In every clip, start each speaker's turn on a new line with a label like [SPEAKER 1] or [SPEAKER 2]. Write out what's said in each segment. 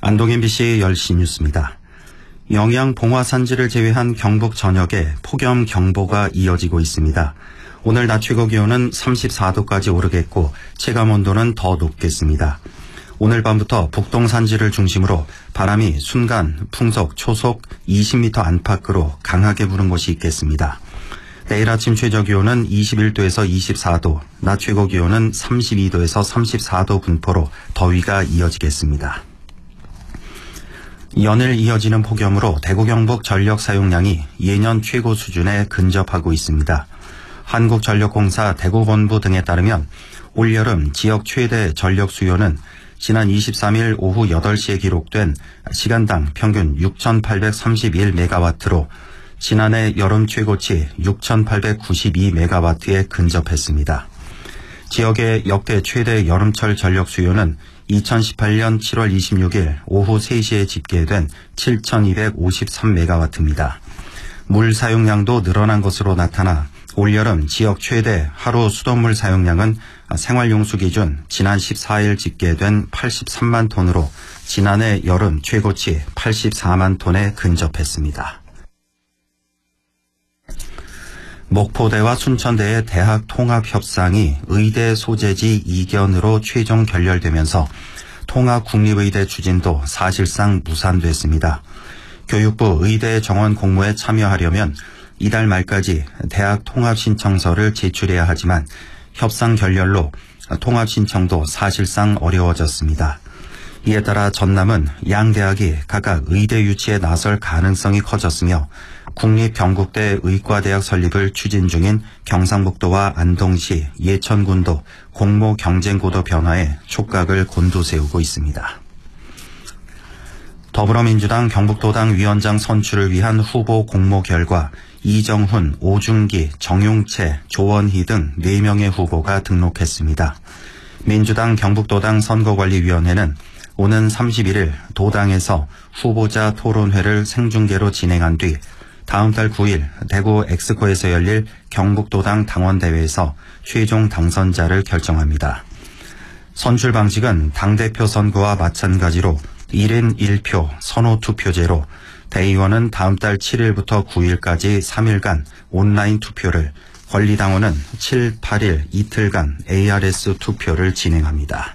[SPEAKER 1] 안동 MBC 10시 뉴스입니다. 영양 봉화산지를 제외한 경북 전역에 폭염 경보가 이어지고 있습니다. 오늘 낮 최고 기온은 34도까지 오르겠고 체감 온도는 더 높겠습니다. 오늘 밤부터 북동 산지를 중심으로 바람이 순간 풍속, 초속 20m 안팎으로 강하게 부는 곳이 있겠습니다. 내일 아침 최저 기온은 21도에서 24도, 낮 최고 기온은 32도에서 34도 분포로 더위가 이어지겠습니다. 연일 이어지는 폭염으로 대구 경북 전력 사용량이 예년 최고 수준에 근접하고 있습니다. 한국전력공사 대구본부 등에 따르면 올여름 지역 최대 전력 수요는 지난 23일 오후 8시에 기록된 시간당 평균 6,831메가와트로 지난해 여름 최고치 6,892메가와트에 근접했습니다. 지역의 역대 최대 여름철 전력 수요는 2018년 7월 26일 오후 3시에 집계된 7,253메가와트입니다. 물 사용량도 늘어난 것으로 나타나 올여름 지역 최대 하루 수돗물 사용량은 생활용수 기준 지난 14일 집계된 83만 톤으로 지난해 여름 최고치 84만 톤에 근접했습니다. 목포대와 순천대의 대학 통합 협상이 의대 소재지 이견으로 최종 결렬되면서 통합 국립의대 추진도 사실상 무산됐습니다. 교육부 의대 정원 공모에 참여하려면 이달 말까지 대학 통합 신청서를 제출해야 하지만 협상 결렬로 통합 신청도 사실상 어려워졌습니다. 이에 따라 전남은 양 대학이 각각 의대 유치에 나설 가능성이 커졌으며 국립경북대 의과대학 설립을 추진 중인 경상북도와 안동시, 예천군도 공모 경쟁구도 변화에 촉각을 곤두세우고 있습니다. 더불어민주당 경북도당 위원장 선출을 위한 후보 공모 결과 이정훈, 오중기, 정용채, 조원희 등 4명의 후보가 등록했습니다. 민주당 경북도당 선거관리위원회는 오는 31일 도당에서 후보자 토론회를 생중계로 진행한 뒤 다음 달 9일 대구 엑스코에서 열릴 경북도당 당원대회에서 최종 당선자를 결정합니다. 선출 방식은 당대표 선거와 마찬가지로 1인 1표 선호 투표제로 대의원은 다음 달 7일부터 9일까지 3일간 온라인 투표를, 권리당원은 7, 8일 이틀간 ARS 투표를 진행합니다.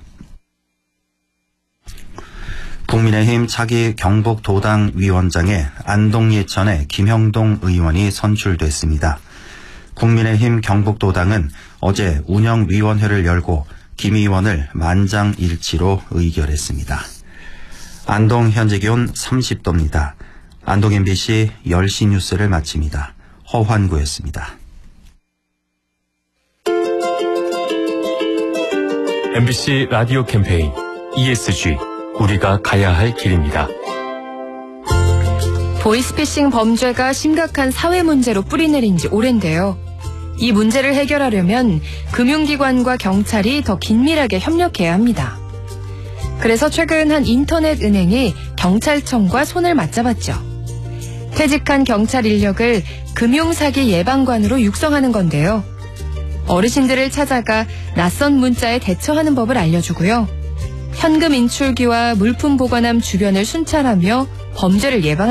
[SPEAKER 1] 국민의힘 차기 경북도당 위원장에 안동 예천의 김형동 의원이 선출됐습니다. 국민의힘 경북도당은 어제 운영위원회를 열고 김 의원을 만장일치로 의결했습니다. 안동 현재 기온 30도입니다. 안동 MBC 10시 뉴스를 마칩니다. 허환구였습니다.
[SPEAKER 2] MBC 라디오 캠페인 ESG 우리가 가야 할 길입니다.
[SPEAKER 3] 보이스피싱 범죄가 심각한 사회 문제로 뿌리내린 지 오랜데요. 이 문제를 해결하려면 금융기관과 경찰이 더 긴밀하게 협력해야 합니다. 그래서 최근 한 인터넷 은행이 경찰청과 손을 맞잡았죠. 퇴직한 경찰 인력을 금융사기 예방관으로 육성하는 건데요. 어르신들을 찾아가 낯선 문자에 대처하는 법을 알려주고요. 현금 인출기와 물품 보관함 주변을 순찰하며 범죄를 예방합니다.